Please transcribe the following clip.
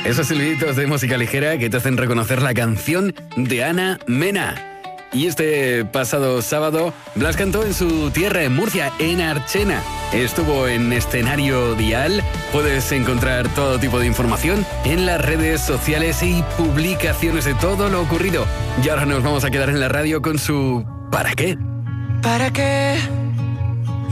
Esos silbiditos de música ligera que te hacen reconocer la canción de Ana Mena. Y este pasado sábado, Blas cantó en su tierra, en Murcia, en Archena. Estuvo en escenario Dial. Puedes encontrar todo tipo de información en las redes sociales y publicaciones de todo lo ocurrido. Y ahora nos vamos a quedar en la radio con su ¿para qué? ¿Para qué?